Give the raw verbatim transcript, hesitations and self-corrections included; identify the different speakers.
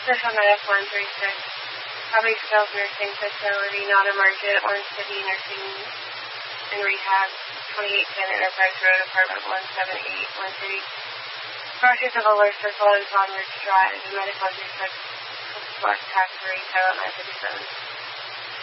Speaker 1: Central Medic one three six. Public Skills Nursing Facility, not emergent, Orange City Nursing and Rehab, twenty-eight ten Enterprise Road, Apartment one seven eight, one City. Project of Alert Circle and Palm Ridge Drive, Medical District, West Tax three, Title nine fifty-seven.